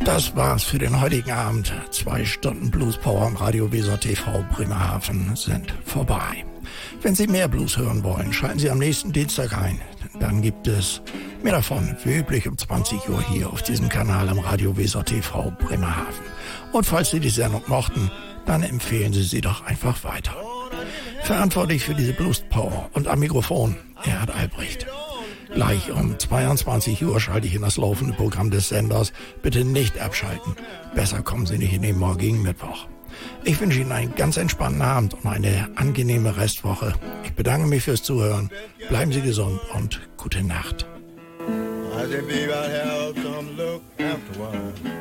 Das war's für den heutigen Abend. 2 Stunden Blues Power am Radio Weser TV Bremerhaven sind vorbei. Wenn Sie mehr Blues hören wollen, schalten Sie am nächsten Dienstag ein. Dann gibt es mehr davon, wie üblich um 20 Uhr hier auf diesem Kanal am Radio Weser TV Bremerhaven. Und falls Sie die Sendung mochten, dann empfehlen Sie sie doch einfach weiter. Verantwortlich für diese Blues Power und am Mikrofon Erhard Albrecht. Gleich um 22 Uhr schalte ich in das laufende Programm des Senders. Bitte nicht abschalten. Besser kommen Sie nicht in den morgigen Mittwoch. Ich wünsche Ihnen einen ganz entspannten Abend und eine angenehme Restwoche. Ich bedanke mich fürs Zuhören. Bleiben Sie gesund und gute Nacht. I